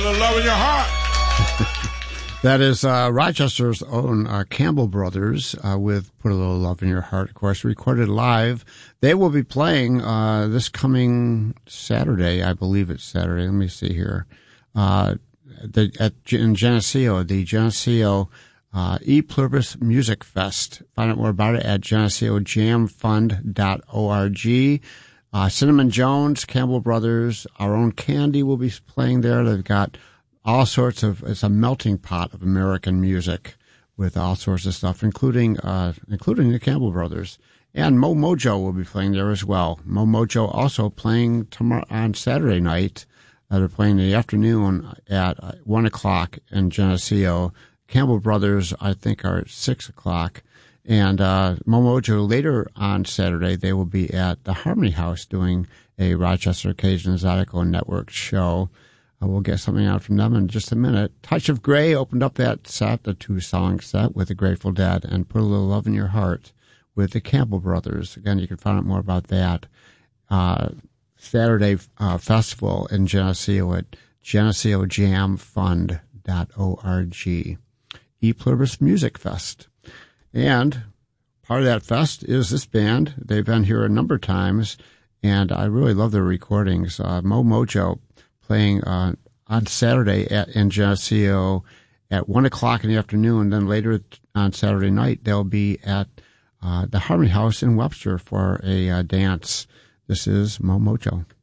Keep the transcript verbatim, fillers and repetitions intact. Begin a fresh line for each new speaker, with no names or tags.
little love in your heart.
That is uh, Rochester's own uh, Campbell Brothers uh, with Put a Little Love in Your Heart, of course, recorded live. They will be playing uh, this coming Saturday. I believe it's Saturday. Let me see here. Uh, the, at in Geneseo, the Geneseo uh, E Pluribus Music Fest. Find out more about it at geneseo jam fund dot org. Uh, Cinnamon Jones, Campbell Brothers, Our Own Candy will be playing there. They've got all sorts of, it's a melting pot of American music with all sorts of stuff, including uh, including the Campbell Brothers. And Mo Mojo will be playing there as well. Mo Mojo also playing tomorrow on Saturday night. Uh, they're playing in the afternoon at uh, one o'clock in Geneseo. Campbell Brothers, I think, are at six o'clock. And uh, Mo Mojo later on Saturday, they will be at the Harmony House doing a Rochester Cajun Zydeco Network show. Uh, we'll get something out from them in just a minute. Touch of Grey opened up that set, the two-song set with the Grateful Dead, and Put a Little Love in Your Heart with the Campbell Brothers. Again, you can find out more about that uh, Saturday uh, festival in Geneseo at geneseo jam fund dot org. E Pluribus Music Fest. And part of that fest is this band. They've been here a number of times, and I really love their recordings. Uh, Mo Mojo playing uh, on Saturday at, in Geneseo at one o'clock in the afternoon, and then later on Saturday night, they'll be at uh, the Harmony House in Webster for a uh, dance. This is Mo Mojo.